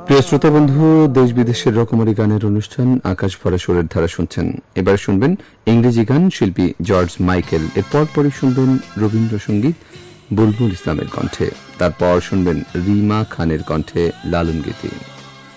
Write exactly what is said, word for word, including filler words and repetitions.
প্রিয় শ্রোতা বন্ধু, দেশ বিদেশের রকমারি গানের অনুষ্ঠান আকাশ ভরা সুরের ধারা শুনছেন। এবার শুনবেন ইংরেজি গান, শিল্পী জর্জ মাইকেল। এরপর পরে শুনবেন রবীন্দ্রসঙ্গীত বুলবুল ইসলামের কণ্ঠে। তারপর শুনবেন রিমা খানের কণ্ঠে লালন গীতি।